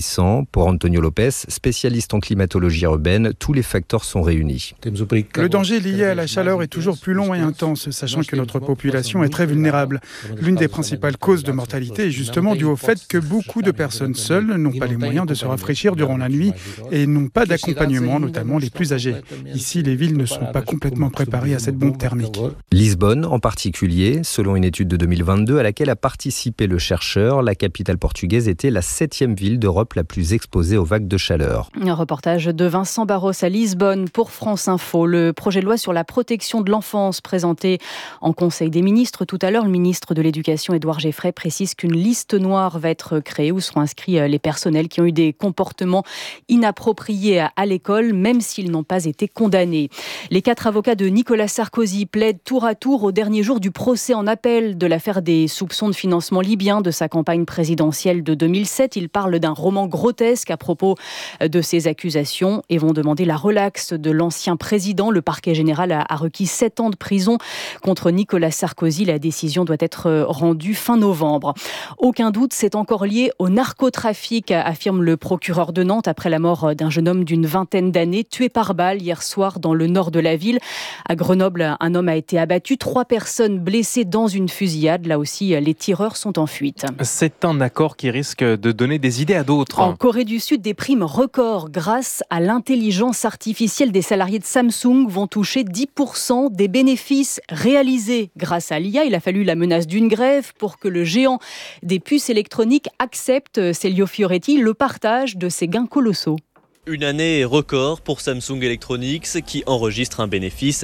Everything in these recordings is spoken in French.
puissant. Pour Antonio Lopez, spécialiste en climatologie urbaine, tous les facteurs sont réunis. Le danger lié à la chaleur est toujours plus long et intense, sachant que notre population est très vulnérable. L'une des principales causes de mortalité est justement due au fait que beaucoup de personnes seules n'ont pas les moyens de se rafraîchir durant la nuit et n'ont pas d'accompagnement, notamment les plus âgés. Ici, les villes ne sont pas complètement préparées à cette bombe thermique. Lisbonne, en particulier, selon une étude de 2022 à laquelle a participé le chercheur, la capitale portugaise était la 7e ville d'Europe la plus exposée aux vagues de chaleur. Un reportage de Vincent Barros à Lisbonne pour France Info. Le projet de loi sur la protection de l'enfance présenté en Conseil des ministres tout à l'heure, le ministre de l'Éducation Édouard Geffray précise qu'une liste noire va être créée où seront inscrits les personnels qui ont eu des comportements inappropriés à l'école, même s'ils n'ont pas été condamnés. Les 4 avocats de Nicolas Sarkozy plaident tour à tour au dernier jour du procès en appel de l'affaire des soupçons de financement libyen de sa campagne présidentielle de 2007. Ils parlent d'un roman grotesque à propos de ces accusations et vont demander la relaxe de l'ancien président. Le parquet général a requis 7 ans de prison contre Nicolas Sarkozy. La décision doit être rendue fin novembre. Aucun doute, c'est encore lié au narcotrafic, affirme le procureur de Nantes après la mort d'un jeune homme d'une vingtaine d'années tué par balle hier soir dans le nord de la ville. À Grenoble, un homme a été abattu, 3 personnes blessées dans une fusillade. Là aussi, les tireurs sont en fuite. C'est un accord qui risque de donner des idées à d'autres. En Corée du Sud, des primes records grâce à l'intelligence artificielle. Des salariés de Samsung vont toucher 10% des bénéfices réalisés grâce à l'IA. Il a fallu la menace d'une grève pour que le géant des puces électroniques accepte, Celio Fioretti, le partage de ces gains colossaux. Une année record pour Samsung Electronics qui enregistre un bénéfice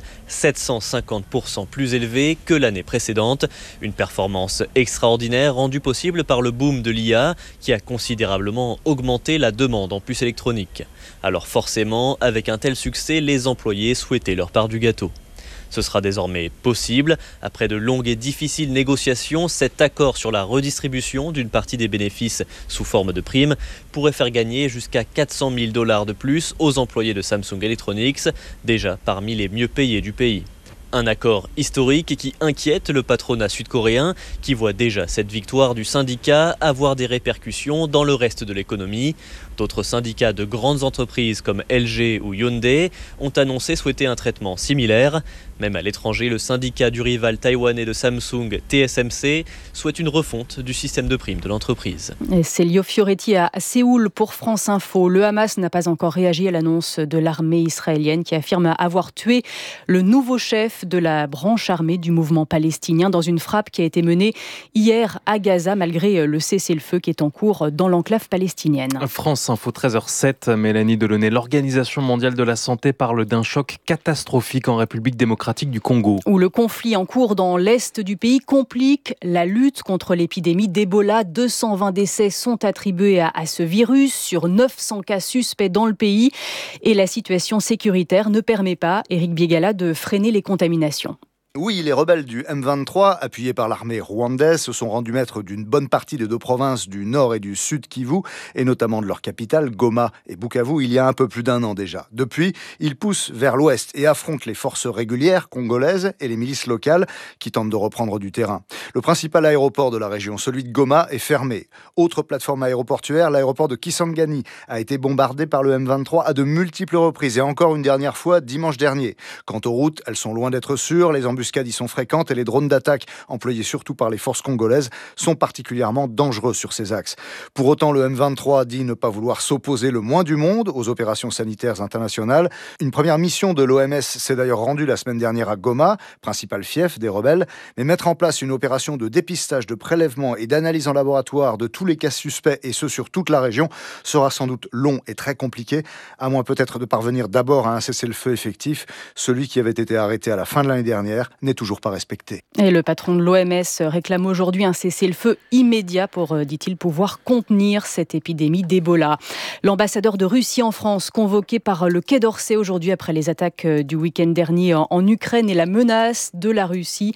750% plus élevé que l'année précédente. Une performance extraordinaire rendue possible par le boom de l'IA qui a considérablement augmenté la demande en puces électroniques. Alors forcément, avec un tel succès, les employés souhaitaient leur part du gâteau. Ce sera désormais possible. Après de longues et difficiles négociations, cet accord sur la redistribution d'une partie des bénéfices sous forme de primes pourrait faire gagner jusqu'à $400 000 de plus aux employés de Samsung Electronics, déjà parmi les mieux payés du pays. Un accord historique qui inquiète le patronat sud-coréen qui voit déjà cette victoire du syndicat avoir des répercussions dans le reste de l'économie. D'autres syndicats de grandes entreprises comme LG ou Hyundai ont annoncé souhaiter un traitement similaire. Même à l'étranger, le syndicat du rival taïwanais de Samsung, TSMC, souhaite une refonte du système de primes de l'entreprise. Celio Fioretti à Séoul pour France Info. Le Hamas n'a pas encore réagi à l'annonce de l'armée israélienne qui affirme avoir tué le nouveau chef de la branche armée du mouvement palestinien dans une frappe qui a été menée hier à Gaza malgré le cessez-le-feu qui est en cours dans l'enclave palestinienne. France Info 13h07, Mélanie Delaunay. L'Organisation mondiale de la santé parle d'un choc catastrophique en République démocratique du Congo. Où le conflit en cours dans l'est du pays complique la lutte contre l'épidémie d'Ebola. 220 décès sont attribués à ce virus sur 900 cas suspects dans le pays. Et la situation sécuritaire ne permet pas, Éric Biégala, de freiner les contaminations. Oui, les rebelles du M23, appuyés par l'armée rwandaise, se sont rendus maîtres d'une bonne partie des 2 provinces du Nord et du Sud Kivu, et notamment de leur capitale, Goma et Bukavu, il y a un peu plus d'1 an déjà. Depuis, ils poussent vers l'ouest et affrontent les forces régulières congolaises et les milices locales qui tentent de reprendre du terrain. Le principal aéroport de la région, celui de Goma, est fermé. Autre plateforme aéroportuaire, l'aéroport de Kisangani a été bombardé par le M23 à de multiples reprises, et encore une dernière fois dimanche dernier. Quant aux routes, elles sont loin d'être sûres, les embuscades y sont fréquentes et les drones d'attaque, employés surtout par les forces congolaises, sont particulièrement dangereux sur ces axes. Pour autant, le M23 dit ne pas vouloir s'opposer le moins du monde aux opérations sanitaires internationales. Une première mission de l'OMS s'est d'ailleurs rendue la semaine dernière à Goma, principal fief des rebelles, mais mettre en place une opération de dépistage, de prélèvement et d'analyse en laboratoire de tous les cas suspects, et ce sur toute la région, sera sans doute long et très compliqué, à moins peut-être de parvenir d'abord à un cessez-le-feu effectif. Celui qui avait été arrêté à la fin de l'année dernière n'est toujours pas respecté. Et le patron de l'OMS réclame aujourd'hui un cessez-le-feu immédiat pour, dit-il, pouvoir contenir cette épidémie d'Ebola. L'ambassadeur de Russie en France, convoqué par le Quai d'Orsay aujourd'hui après les attaques du week-end dernier en Ukraine et la menace de la Russie,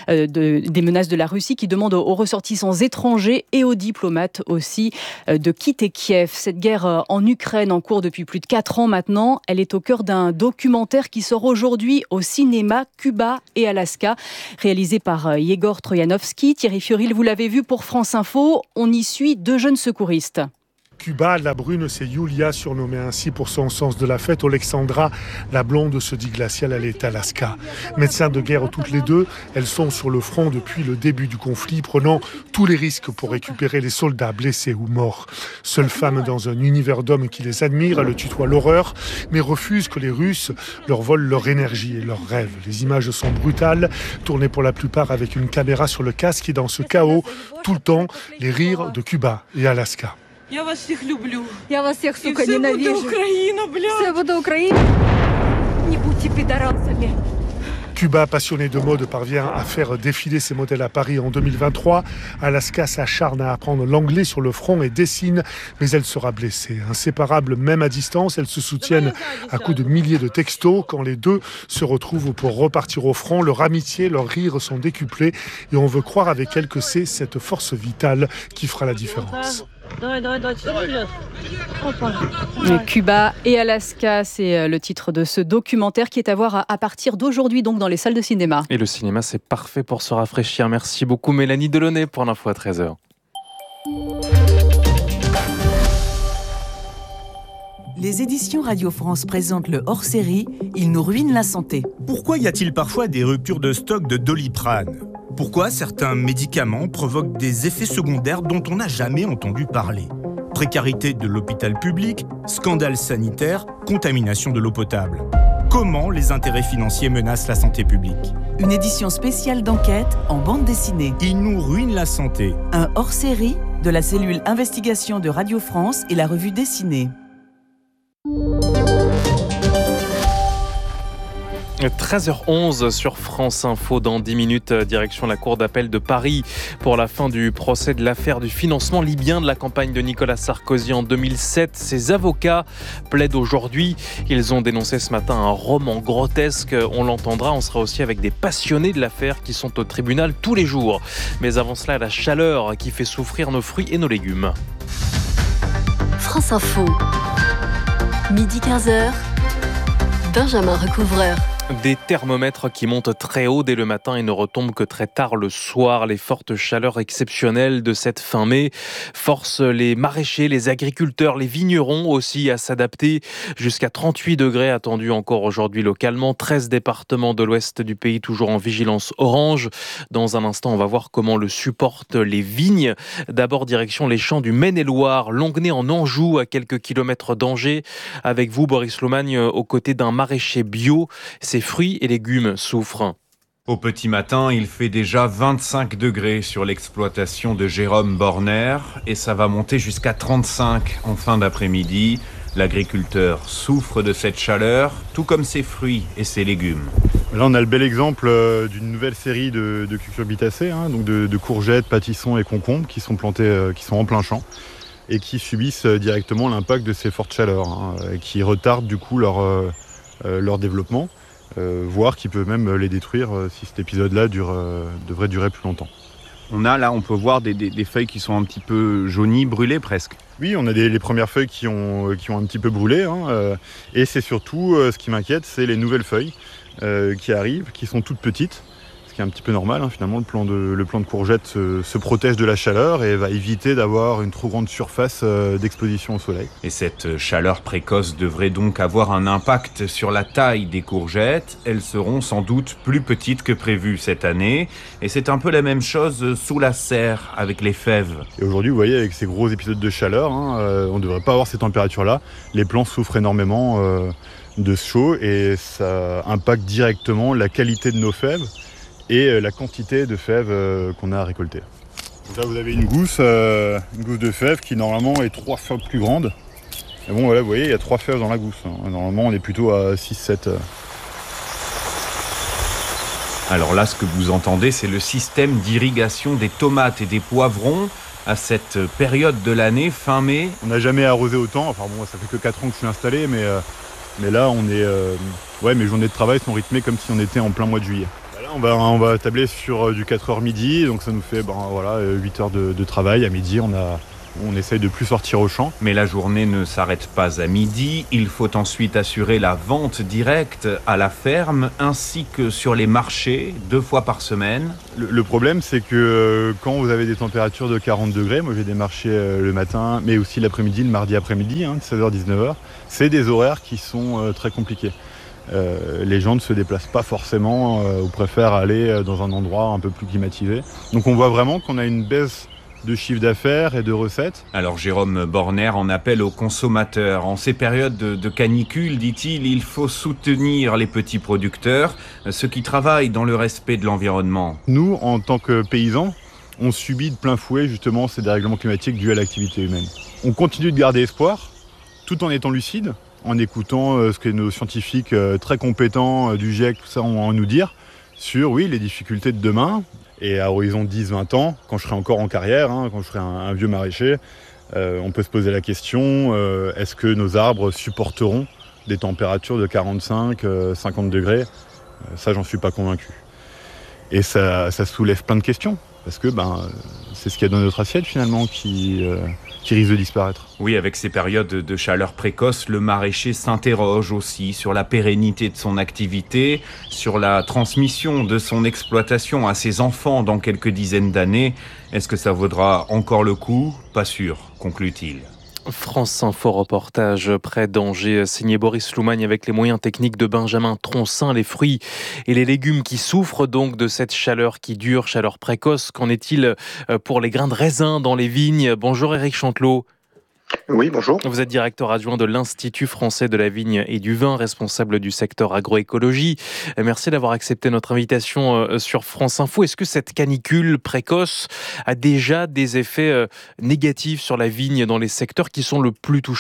des menaces de la Russie qui demandent aux ressortissants étrangers et aux diplomates aussi de quitter Kiev. Cette guerre en Ukraine en cours depuis plus de 4 ans maintenant, elle est au cœur d'un documentaire qui sort aujourd'hui au cinéma Cuba et Alaska, réalisé par Yegor Troyanovski. Thierry Furil, vous l'avez vu pour France Info, on y suit 2 jeunes secouristes. Cuba, la brune, c'est Yulia, surnommée ainsi pour son sens de la fête. Alexandra, la blonde, se dit glaciale, elle est Alaska. Médecins de guerre toutes les deux, elles sont sur le front depuis le début du conflit, prenant tous les risques pour récupérer les soldats blessés ou morts. Seule femme dans un univers d'hommes qui les admire, elle tutoie l'horreur, mais refuse que les Russes leur volent leur énergie et leurs rêves. Les images sont brutales, tournées pour la plupart avec une caméra sur le casque et dans ce chaos, tout le temps, les rires de Cuba et Alaska. Я вас всех люблю. Я вас всех, сука, ненавижу. Все будет Украина, блядь. Все будет Украина. Не будьте пидорасами. Cuba, passionné de mode, parvient à faire défiler ses modèles à Paris en 2023. Alaska s'acharne à apprendre l'anglais sur le front et dessine, mais elle sera blessée. Inséparables, même à distance, elles se soutiennent à coups de milliers de textos. Quand les deux se retrouvent pour repartir au front, leur amitié, leurs rires sont décuplés et on veut croire avec elles que c'est cette force vitale qui fera la différence. Cuba et Alaska, c'est le titre de ce documentaire qui est à voir à partir d'aujourd'hui donc dans les salles de cinéma. Et le cinéma, c'est parfait pour se rafraîchir. Merci beaucoup Mélanie Delaunay pour l'info à 13h. Les éditions Radio France présentent le hors-série « Il nous ruine la santé ». Pourquoi y a-t-il parfois des ruptures de stock de Doliprane ? Pourquoi certains médicaments provoquent des effets secondaires dont on n'a jamais entendu parler ? Précarité de l'hôpital public, scandale sanitaire, contamination de l'eau potable. Comment les intérêts financiers menacent la santé publique ? Une édition spéciale d'enquête en bande dessinée. Il nous ruine la santé. Un hors-série de la cellule investigation de Radio France et la revue dessinée. 13h11 sur France Info. Dans 10 minutes, direction la cour d'appel de Paris pour la fin du procès de l'affaire du financement libyen de la campagne de Nicolas Sarkozy en 2007. Ses avocats plaident aujourd'hui. Ils ont dénoncé ce matin un roman grotesque. On l'entendra, on sera aussi avec des passionnés de l'affaire qui sont au tribunal tous les jours. Mais avant cela, la chaleur qui fait souffrir nos fruits et nos légumes. France Info, midi 15h, Benjamin Recouvreur. Des thermomètres qui montent très haut dès le matin et ne retombent que très tard le soir. Les fortes chaleurs exceptionnelles de cette fin mai forcent les maraîchers, les agriculteurs, les vignerons aussi à s'adapter. Jusqu'à 38 degrés attendus encore aujourd'hui localement. 13 départements de l'ouest du pays toujours en vigilance orange. Dans un instant, on va voir comment le supportent les vignes. D'abord, direction les champs du Maine-et-Loire, Longuenay en Anjou, à quelques kilomètres d'Angers. Avec vous, Boris Loumagne, aux côtés d'un maraîcher bio. Ses fruits et légumes souffrent. Au petit matin, il fait déjà 25 degrés sur l'exploitation de Jérôme Borner et ça va monter jusqu'à 35 en fin d'après-midi. L'agriculteur souffre de cette chaleur, tout comme ses fruits et ses légumes. Là, on a le bel exemple d'une nouvelle série de cucurbitacées, donc de courgettes, pâtissons et concombres qui sont plantés, qui sont en plein champ et qui subissent directement l'impact de ces fortes chaleurs, et qui retardent du coup leur développement. Voire qui peut même les détruire si cet épisode-là devrait durer plus longtemps. On peut voir des feuilles qui sont un petit peu jaunies, brûlées presque. Oui, on a les premières feuilles qui ont un petit peu brûlé. Et c'est surtout, ce qui m'inquiète, c'est les nouvelles feuilles qui arrivent, qui sont toutes petites. Ce qui est un petit peu normal, finalement, le plant de courgette se protège de la chaleur et va éviter d'avoir une trop grande surface d'exposition au soleil. Et cette chaleur précoce devrait donc avoir un impact sur la taille des courgettes. Elles seront sans doute plus petites que prévu cette année. Et c'est un peu la même chose sous la serre avec les fèves. Et aujourd'hui, vous voyez, avec ces gros épisodes de chaleur, on ne devrait pas avoir ces températures-là. Les plants souffrent énormément de ce chaud et ça impacte directement la qualité de nos fèves et la quantité de fèves qu'on a à récolter. Donc là, vous avez une gousse de fèves qui normalement est 3 fois plus grande. Et bon, voilà, vous voyez, il y a 3 fèves dans la gousse. Normalement, on est plutôt à 6-7. Alors là, ce que vous entendez, c'est le système d'irrigation des tomates et des poivrons à cette période de l'année, fin mai. On n'a jamais arrosé autant. Enfin bon, ça fait que 4 ans que je suis installé, mais là, on est... mes journées de travail sont rythmées comme si on était en plein mois de juillet. On va tabler sur du 4h midi, donc ça nous fait 8 heures de travail. À midi, on On essaye de plus sortir au champ. Mais la journée ne s'arrête pas à midi. Il faut ensuite assurer la vente directe à la ferme ainsi que sur les marchés 2 fois par semaine. Le problème, c'est que quand vous avez des températures de 40 degrés, moi j'ai des marchés le matin, mais aussi l'après-midi, le mardi après-midi, de 16h-19h, c'est des horaires qui sont très compliqués. Les gens ne se déplacent pas forcément ou préfèrent aller dans un endroit un peu plus climatisé. Donc on voit vraiment qu'on a une baisse de chiffre d'affaires et de recettes. Alors Jérôme Borner en appelle aux consommateurs. En ces périodes de canicule, dit-il, il faut soutenir les petits producteurs, ceux qui travaillent dans le respect de l'environnement. Nous, en tant que paysans, on subit de plein fouet justement ces dérèglements climatiques dus à l'activité humaine. On continue de garder espoir, tout en étant lucide, en écoutant ce que nos scientifiques très compétents du GIEC, tout ça, ont à nous dire sur les difficultés de demain. Et à horizon 10-20 ans, quand je serai encore en carrière, quand je serai un vieux maraîcher, on peut se poser la question, est-ce que nos arbres supporteront des températures de 45-50 degrés ? Ça, j'en suis pas convaincu. Et ça soulève plein de questions, parce que c'est ce qu'il y a dans notre assiette finalement qui risque de disparaître. Oui, avec ces périodes de chaleur précoce, le maraîcher s'interroge aussi sur la pérennité de son activité, sur la transmission de son exploitation à ses enfants dans quelques dizaines d'années. Est-ce que ça vaudra encore le coup ? Pas sûr, conclut-il. France Info reportage près d'Angers, signé Boris Loumagne avec les moyens techniques de Benjamin Troncin. Les fruits et les légumes qui souffrent donc de cette chaleur qui dure, chaleur précoce. Qu'en est-il pour les grains de raisin dans les vignes ? Bonjour Éric Chantelot. Oui, bonjour. Vous êtes directeur adjoint de l'Institut français de la vigne et du vin, responsable du secteur agroécologie. Merci d'avoir accepté notre invitation sur France Info. Est-ce que cette canicule précoce a déjà des effets négatifs sur la vigne dans les secteurs qui sont le plus touchés ?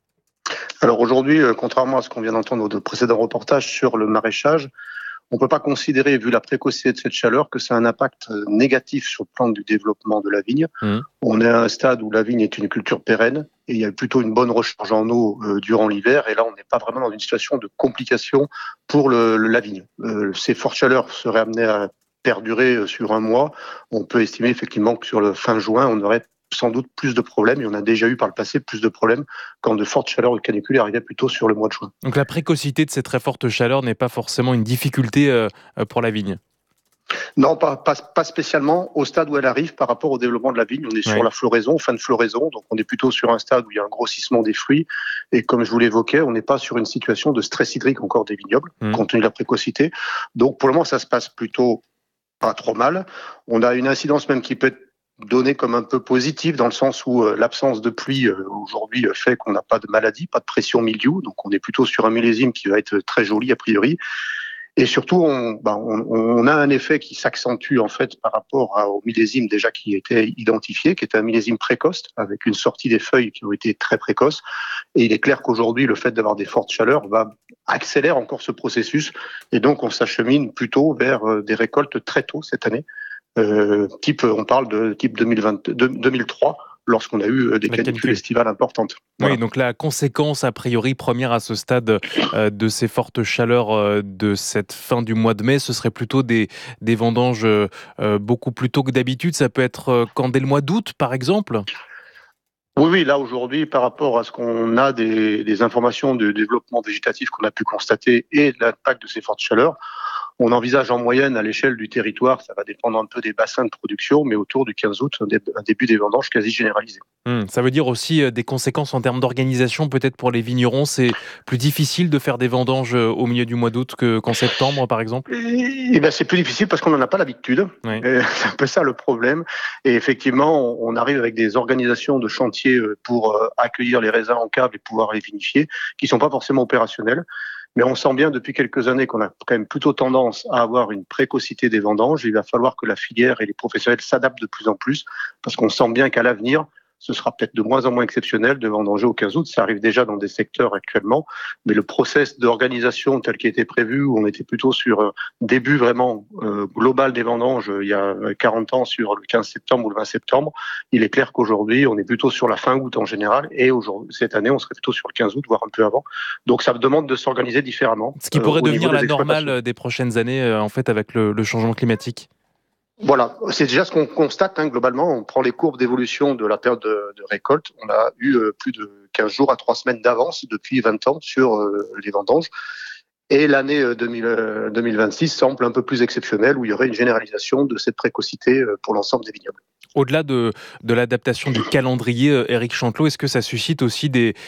Alors aujourd'hui, contrairement à ce qu'on vient d'entendre dans de précédents reportages sur le maraîchage, on ne peut pas considérer, vu la précocité de cette chaleur, que ça a un impact négatif sur le plan du développement de la vigne. On est à un stade où la vigne est une culture pérenne et il y a plutôt une bonne recharge en eau durant l'hiver. Et là, on n'est pas vraiment dans une situation de complication pour la vigne. Ces fortes chaleurs seraient amenées à perdurer sur un mois. On peut estimer effectivement que sur le fin juin, on aurait sans doute plus de problèmes, et on a déjà eu par le passé plus de problèmes quand de fortes chaleurs ou de canicules arrivaient plutôt sur le mois de juin. Donc la précocité de ces très fortes chaleurs n'est pas forcément une difficulté pour la vigne ? Non, pas spécialement au stade où elle arrive par rapport au développement de la vigne. On est sur la floraison, fin de floraison, donc on est plutôt sur un stade où il y a un grossissement des fruits, et comme je vous l'évoquais, on n'est pas sur une situation de stress hydrique encore des vignobles, compte tenu de la précocité. Donc pour le moment, ça se passe plutôt pas trop mal. On a une incidence même qui peut être donnée comme un peu positive, dans le sens où l'absence de pluie aujourd'hui fait qu'on n'a pas de maladie, pas de pression mildiou, donc on est plutôt sur un millésime qui va être très joli a priori. Et surtout, on a un effet qui s'accentue en fait par rapport au millésime déjà qui était identifié, qui était un millésime précoce, avec une sortie des feuilles qui ont été très précoces. Et il est clair qu'aujourd'hui, le fait d'avoir des fortes chaleurs accélère encore ce processus. Et donc, on s'achemine plutôt vers des récoltes très tôt cette année. On parle de type 2003, lorsqu'on a eu des canicules estivales importantes. Voilà. Oui, donc la conséquence a priori première à ce stade de ces fortes chaleurs de cette fin du mois de mai, ce serait plutôt des vendanges beaucoup plus tôt que d'habitude. Ça peut être dès le mois d'août, par exemple ? Oui, là aujourd'hui, par rapport à ce qu'on a des informations de développement végétatif qu'on a pu constater et de l'impact de ces fortes chaleurs, on envisage en moyenne à l'échelle du territoire, ça va dépendre un peu des bassins de production, mais autour du 15 août, un début des vendanges quasi généralisé. Ça veut dire aussi des conséquences en termes d'organisation, peut-être pour les vignerons. C'est plus difficile de faire des vendanges au milieu du mois d'août qu'en septembre, par exemple ? C'est plus difficile parce qu'on n'en a pas l'habitude. Oui. C'est un peu ça le problème. Et effectivement, on arrive avec des organisations de chantier pour accueillir les raisins en cave et pouvoir les vinifier, qui ne sont pas forcément opérationnels. Mais on sent bien depuis quelques années qu'on a quand même plutôt tendance à avoir une précocité des vendanges. Il va falloir que la filière et les professionnels s'adaptent de plus en plus, parce qu'on sent bien qu'à l'avenir, ce sera peut-être de moins en moins exceptionnel de vendanger au 15 août. Ça arrive déjà dans des secteurs actuellement, mais le process d'organisation tel qu'il était prévu, où on était plutôt sur début vraiment global des vendanges il y a 40 ans sur le 15 septembre ou le 20 septembre, il est clair qu'aujourd'hui, on est plutôt sur la fin août en général, et cette année, on serait plutôt sur le 15 août, voire un peu avant. Donc ça demande de s'organiser différemment. Ce qui pourrait devenir la normale des prochaines années, en fait, avec le changement climatique. Voilà, c'est déjà ce qu'on constate globalement. On prend les courbes d'évolution de la période de récolte. On a eu plus de 15 jours à 3 semaines d'avance depuis 20 ans sur les vendanges. Et l'année 2026 semble un peu plus exceptionnelle, où il y aurait une généralisation de cette précocité pour l'ensemble des vignobles. Au-delà de l'adaptation du calendrier, Éric Chantelot, est-ce que ça suscite aussi des